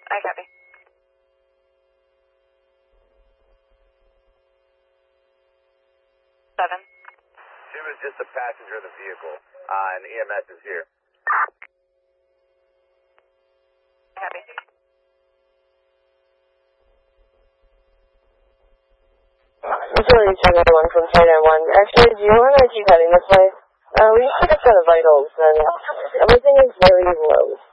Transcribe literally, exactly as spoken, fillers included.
I copy. Seven. She was just a passenger in the vehicle, uh, and E M S is here. Copy. Utility two nine one from K nine one. Actually, do you want to keep heading this way? Uh, we should have got the vitals, and everything is very low.